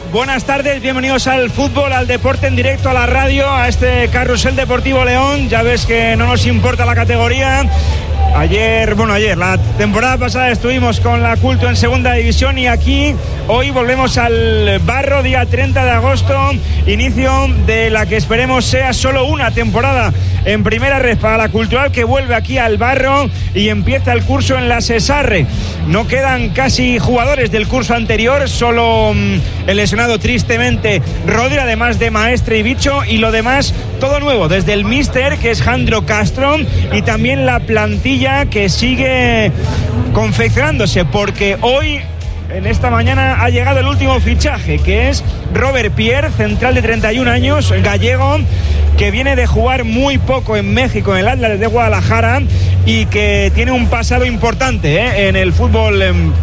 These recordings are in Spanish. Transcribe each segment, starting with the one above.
Buenas tardes, bienvenidos al fútbol, al deporte en directo, a la radio, a este Carrusel Deportivo León. Ya ves que no nos importa la categoría. Ayer, la temporada pasada estuvimos con la Culto en segunda división y aquí hoy volvemos al Barro, día 30 de agosto, inicio de la que esperemos sea solo una temporada en primera red para la Cultural, que vuelve aquí al Barro y empieza el curso en la Sesarre. No quedan casi jugadores del curso anterior, solo el lesionado tristemente Rodri, además de Maestre y Bicho, y lo demás todo nuevo, desde el míster, que es Jandro Castro, y también la plantilla que sigue confeccionándose, porque hoy, en esta mañana, ha llegado el último fichaje, que es Robert Pierre, central de 31 años, gallego, que viene de jugar muy poco en México, en el Atlas de Guadalajara, y que tiene un pasado importante en el fútbol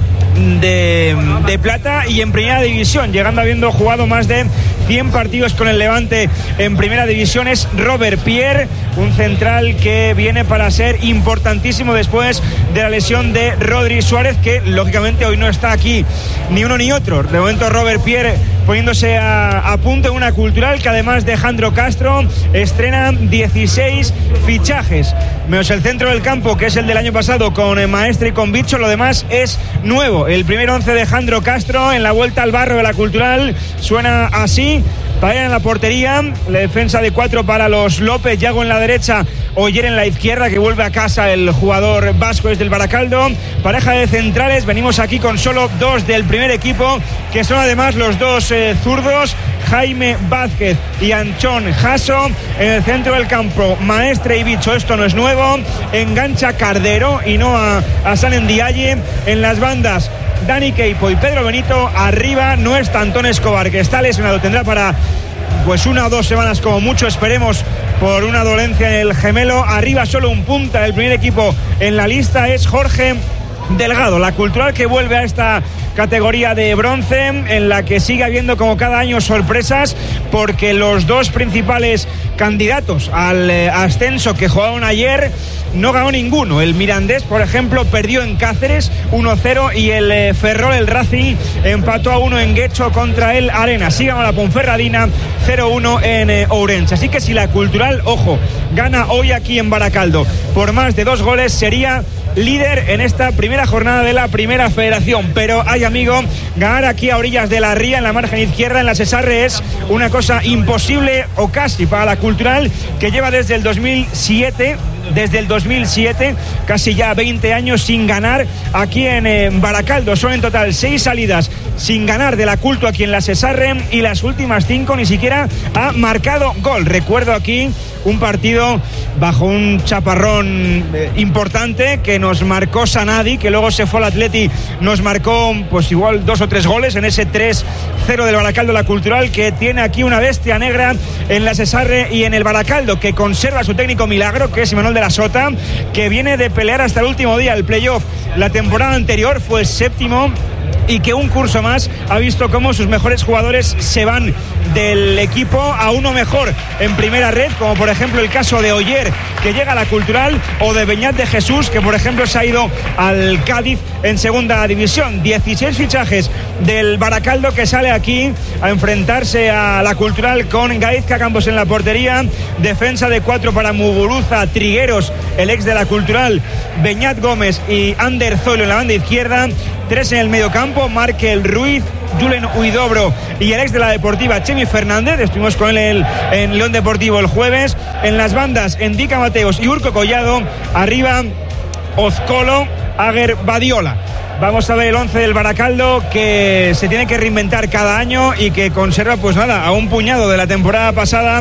de plata y en primera división, llegando habiendo jugado más de 100 partidos con el Levante en primera división. Es Robert Pierre, un central que viene para ser importantísimo después de la lesión de Rodri Suárez, que lógicamente hoy no está aquí ni uno ni otro. De momento Robert Pierre poniéndose a punto en una Cultural que, además de Jandro Castro, estrena 16 fichajes, menos el centro del campo, que es el del año pasado con Maestre y con Bicho. Lo demás es nuevo. El primer 11 de Jandro Castro en la vuelta al Barro de la Cultural suena así: Paella en la portería, la defensa de 4 para los López, Yago en la derecha, Oyer en la izquierda, que vuelve a casa el jugador vasco desde el Baracaldo. Pareja de centrales, venimos aquí con solo 2 del primer equipo, que son además los 2 zurdos, Jaime Vázquez y Anchón Jasso. En el centro del campo, Maestre y Bicho, esto no es nuevo, engancha Cardero y no a San Ndiaye. En las bandas, Dani Queipo y Pedro Benito. Arriba no está Antón Escobar, que está lesionado, tendrá para pues 1 o 2 semanas como mucho, esperemos, por una dolencia en el gemelo. Arriba solo un punta del primer equipo en la lista, es Jorge Delgado. La Cultural que vuelve a esta categoría de bronce, en la que sigue habiendo como cada año sorpresas, porque los 2 principales candidatos al ascenso que jugaron ayer no ganó ninguno. El Mirandés, por ejemplo, perdió en Cáceres 1-0 y el Ferrol, el Racing, empató a 1 en Guecho contra el Arena. Así ganó la Ponferradina 0-1 en Ourense. Así que si la Cultural, ojo, gana hoy aquí en Baracaldo por más de 2 goles, sería líder en esta primera jornada de la Primera Federación. Pero hay, amigo, ganar aquí a orillas de la ría, en la margen izquierda, en la Sesarre, es una cosa imposible, o casi, para la Cultural, que lleva desde el 2007, casi ya 20 años sin ganar aquí en Baracaldo. Son en total 6 salidas sin ganar de la Culto aquí en la Sesarre, y las últimas 5 ni siquiera ha marcado gol. Recuerdo aquí un partido bajo un chaparrón importante que nos marcó Sanadi, que luego se fue al Atleti, nos marcó pues igual 2 o 3 goles en ese 3-0 del Baracaldo. La Cultural, que tiene aquí una bestia negra en la Sesarre y en el Baracaldo, que conserva su técnico milagro, que es Imanol de la Sota, que viene de pelear hasta el último día el playoff. La temporada anterior fue 7º, y que un curso más ha visto cómo sus mejores jugadores se van del equipo a uno mejor en primera red, como por ejemplo el caso de Oyer, que llega a la Cultural, o de Beñat de Jesús, que por ejemplo se ha ido al Cádiz en segunda división. 16 fichajes del Baracaldo, que sale aquí a enfrentarse a la Cultural con Gaizka Campos en la portería, defensa de 4 para Muguruza, Trigueros, el ex de la Cultural, Beñat Gómez y Ander Zoilo en la banda izquierda, 3 en el medio campo, Markel Ruiz, Julen Huidobro y el ex de la Deportiva, Chemi Fernández. Estuvimos con él en León Deportivo el jueves. En las bandas, Endica Mateos y Urco Collado. Arriba, Ozcolo, Aguer, Badiola. Vamos a ver el 11 del Baracaldo, que se tiene que reinventar cada año y que conserva pues nada, a un puñado de la temporada pasada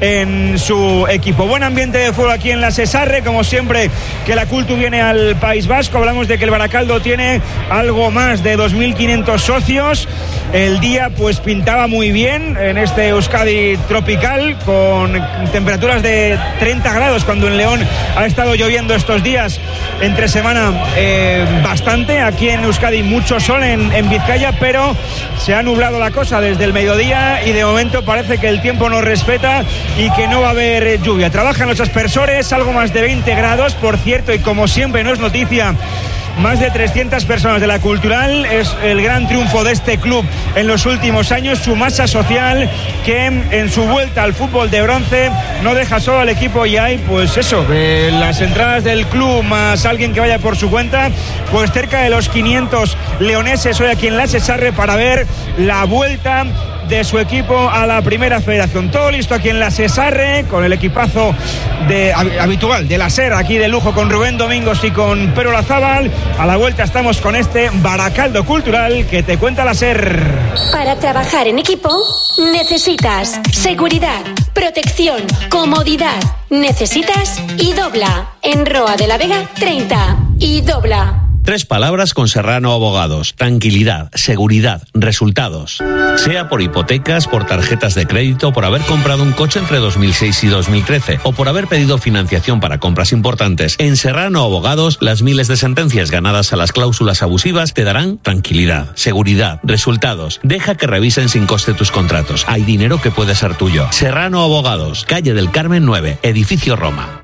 en su equipo. Buen ambiente de fútbol aquí en la Sesarre, como siempre que la Cultu viene al País Vasco. Hablamos de que el Baracaldo tiene algo más de 2.500 socios. El día pues pintaba muy bien en este Euskadi tropical, con temperaturas de 30 grados, cuando en León ha estado lloviendo estos días entre semana bastante. Aquí en Euskadi mucho sol, en Vizcaya, pero se ha nublado la cosa desde el mediodía y de momento parece que el tiempo nos respeta y que no va a haber lluvia. Trabajan los aspersores, algo más de 20 grados, por cierto, y como siempre no es noticia más de 300 personas de la Cultural. Es el gran triunfo de este club en los últimos años, su masa social, que en su vuelta al fútbol de bronce no deja solo al equipo, y hay pues eso, las entradas del club más alguien que vaya por su cuenta, pues cerca de los 500 leoneses hoy aquí en la Cesarre para ver la vuelta de su equipo a la Primera Federación. Todo listo aquí en la Cesarre, con el equipazo habitual de la SER, aquí de lujo, con Rubén Domingos y con Pedro Lazábal. A la vuelta estamos con este Baracaldo Cultural que te cuenta la SER. Para trabajar en equipo necesitas seguridad, protección, comodidad. Necesitas Idobla. En Roa de la Vega 30. Idobla. 3 palabras con Serrano Abogados: tranquilidad, seguridad, resultados. Sea por hipotecas, por tarjetas de crédito, por haber comprado un coche entre 2006 y 2013 o por haber pedido financiación para compras importantes, en Serrano Abogados las miles de sentencias ganadas a las cláusulas abusivas te darán tranquilidad, seguridad, resultados. Deja que revisen sin coste tus contratos. Hay dinero que puede ser tuyo. Serrano Abogados, calle del Carmen 9, edificio Roma.